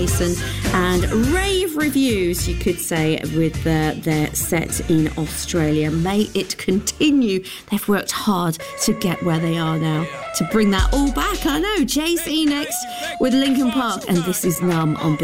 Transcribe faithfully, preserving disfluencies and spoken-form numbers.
and rave reviews, you could say, with uh, their set in Australia. May it continue. They've worked hard to get where they are now, to bring that all back. I know. Jay-Z next with Linkin Park, and this is Numb on